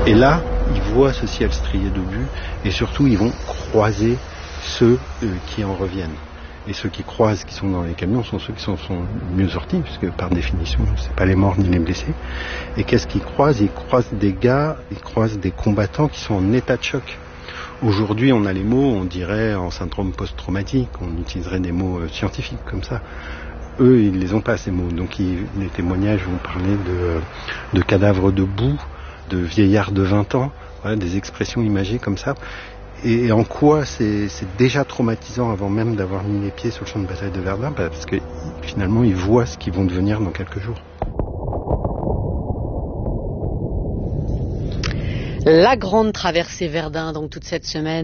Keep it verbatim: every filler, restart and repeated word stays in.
Et là, ils voient ce ciel strié de but et surtout ils vont croiser ceux euh, qui en reviennent. Et ceux qui croisent, qui sont dans les camions, sont ceux qui sont, sont mieux sortis, puisque par définition, c'est pas les morts ni les blessés. Et qu'est-ce qu'ils croisent? Ils croisent des gars, ils croisent des combattants qui sont en état de choc. Aujourd'hui, on a les mots, on dirait en syndrome post-traumatique, on utiliserait des mots euh, scientifiques comme ça. Eux, ils les ont pas, ces mots. Donc ils, les témoignages vont parler de, de cadavres de boue, de vieillards de vingt ans, voilà, des expressions imagées comme ça. Et en quoi c'est, c'est déjà traumatisant avant même d'avoir mis les pieds sur le champ de bataille de Verdun, parce que finalement ils voient ce qu'ils vont devenir dans quelques jours. La grande traversée Verdun, donc toute cette semaine.